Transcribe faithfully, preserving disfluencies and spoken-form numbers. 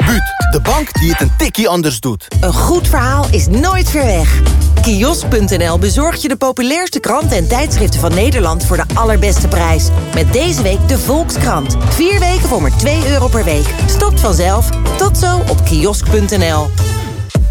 Debuut, de bank die het een tikkie anders doet. Een goed verhaal is nooit ver weg. Kiosk punt n l bezorgt je de populairste kranten en tijdschriften van Nederland voor de allerbeste prijs. Met deze week de Volkskrant. Vier weken voor maar twee euro per week. Stopt vanzelf. Tot zo op kiosk punt n l.